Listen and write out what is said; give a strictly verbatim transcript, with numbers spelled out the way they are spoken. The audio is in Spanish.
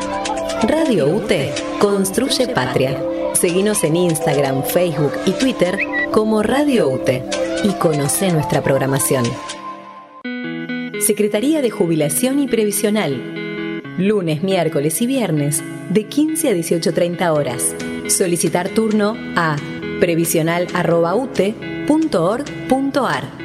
Radio U T E construye patria. Seguinos en Instagram, Facebook y Twitter como Radio U T E y conoce nuestra programación. Secretaría de Jubilación y Previsional. Lunes, miércoles y viernes de quince a dieciocho treinta horas. Solicitar turno a previsional arroba u t e punto org punto a r.